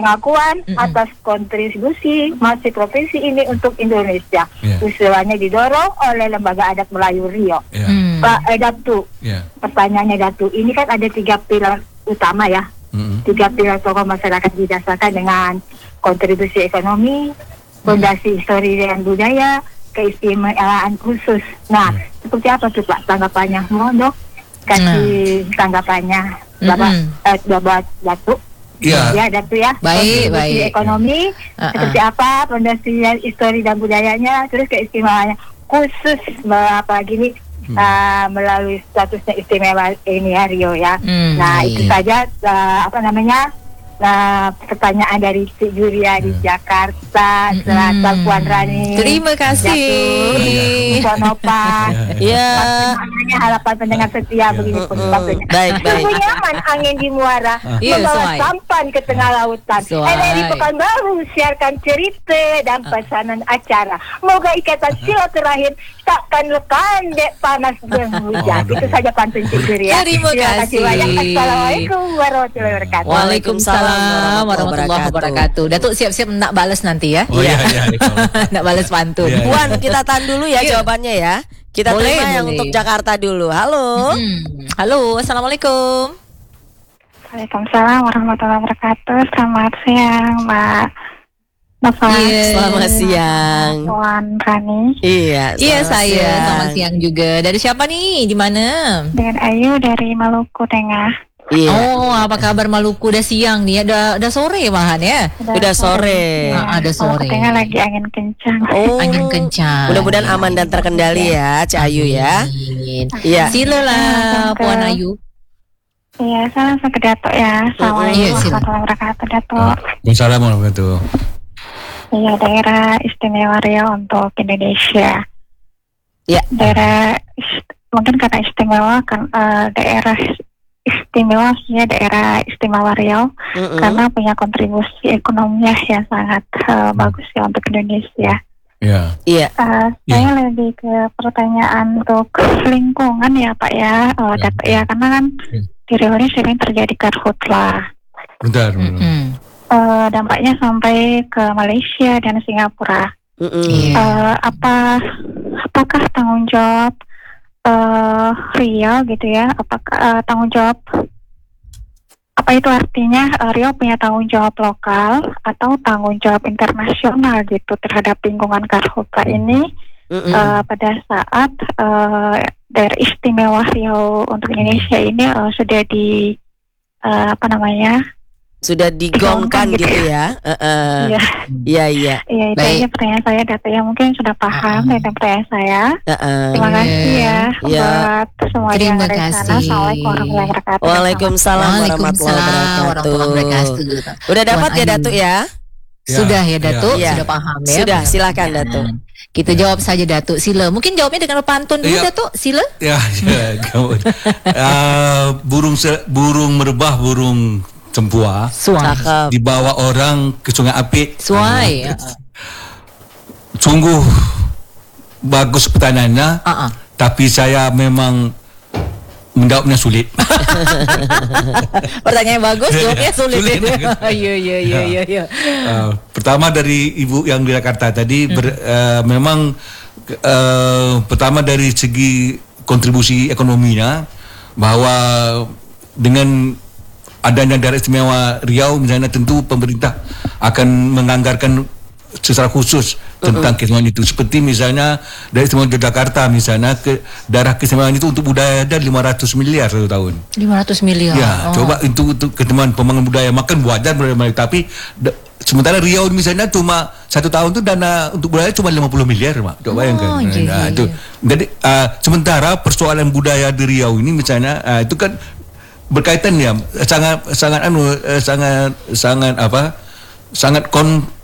pengakuan atas kontribusi masih provinsi ini untuk Indonesia. Usulannya didorong oleh Lembaga Adat Melayu Riau. Pak Datu, pertanyaannya Datu, ini kan ada 3 pilar utama ya. 3 pilar tokoh masyarakat didasarkan dengan kontribusi ekonomi, fondasi histori dan budaya, keistimewaan khusus. Nah, seperti apa tuh Pak tanggapannya? Mohon dok kasih tanggapannya, Bapak Datu. Ya Datu ya. Baik. Ekonomi seperti apa, fondasi histori dan budayanya, terus keistimewaannya khusus apa gini. Melalui statusnya istimewa ini ya Rio ya. Nah itu saja pertanyaan dari Cik Julia di Jakarta Selatan, Puan Rani. Terima kasih. Puan Opa. Harapan pendengar setia begini pun sebagainya. Sungguh nyaman angin di muara membawa sampan ke tengah lautan. Di Pekanbaru siarkan cerita dan pesanan acara. Moga ikatan silaturahim takkan lekan dek panas dan hujan. Itu saja pantun Cik Julia. Terima kasih. Assalamualaikum warahmatullahi wabarakatuh. Waalaikumsalam warahmatullahi wabarakatuh. Datuk siap-siap nak balas nanti ya. Nak balas pantun. Puan, kita tahan dulu ya jawabannya ya. Kita terima yang untuk Jakarta dulu. Halo. Halo, assalamualaikum. Waalaikumsalam warahmatullahi wabarakatuh. Selamat siang Mbak Nova. Selamat siang Puan Rani. Iya saya. Selamat siang juga. Dari siapa nih? Di mana? Dengan Ayu dari Maluku Tengah. Oh, apa kabar Maluku? Udah siang nih, udah sore malahan ya? Udah sore. Udah sore. Tengah lagi angin kencang. Angin kencang. Mudah-mudahan aman dan terkendali ya, Cik Ayu ya. Iya. Silalah Puan Ayu. Iya, saya langsung ke Datuk ya. Assalamualaikum warahmatullahi wabarakatuh, Datuk. Waalaikumsalam warahmatullahi wabarakatuh. Iya, daerah istimewa Riau untuk Indonesia. Ya. Daerah mungkin karena istimewa kan daerah istimewa maksudnya daerah istimewa Riau karena punya kontribusi ekonominya yang sangat bagus ya untuk Indonesia. Saya lebih ke pertanyaan untuk lingkungan ya Pak ya, Datuk ya, karena kan di Riau ini sering terjadi karhutlah. Bentar. Dampaknya sampai ke Malaysia dan Singapura. Apakah tanggung jawab Riau gitu ya, apakah tanggung jawab, apa itu artinya Riau punya tanggung jawab lokal atau tanggung jawab internasional gitu terhadap lingkungan karhutla ini pada saat daerah istimewa Riau untuk Indonesia ini sudah digongkan gitu ya. Iya. Itu aja pertanyaan saya, Data yang mungkin sudah paham dengan pertanyaan saya. Terima kasih ya buat semua yang ada di sana. Assalamualaikum warahmatullahi wabarakatuh. Waalaikumsalam warahmatullahi wabarakatuh. Udah dapat ya Datuk ya? Sudah ya Datuk, sudah paham ya. Sudah, silakan Datuk. Kita jawab saja Datuk. Sila. Mungkin jawabnya dengan pantun dulu Datuk. Sila. Burung merebah, burung cempua dibawa orang ke Sungai Apit. Sungguh bagus pertanyaannya, tapi saya memang menjawabnya sulit. Pertanyaan bagus, jawabnya sulit. Iya. Pertama dari Ibu yang di Jakarta tadi, memang pertama dari segi kontribusi ekonominya, bahwa dengan adanya daerah istimewa Riau misalnya, tentu pemerintah akan menganggarkan secara khusus tentang keistimewaan itu. Seperti misalnya daerah istimewa Yogyakarta misalnya, daerah keistimewaan itu untuk budaya ada 500 miliar satu tahun. 500 miliar. Ya, coba untuk keistimewaan pembangunan budaya, makan wajar budaya, tapi sementara Riau misalnya cuma satu tahun itu dana untuk budaya cuma 50 miliar, Mak. Coba bayangkan. Itu. Jadi sementara persoalan budaya di Riau ini misalnya itu kan berkaitan ya sangat